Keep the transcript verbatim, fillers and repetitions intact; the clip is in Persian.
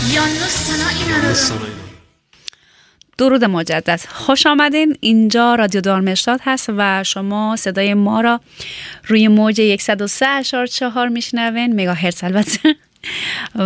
درود مجدد، خوش آمدین. اینجا رادیو دارمشتاد هست و شما صدای ما را روی موج صد و سه اشار چهار میشنوین، مگاهرتز البته.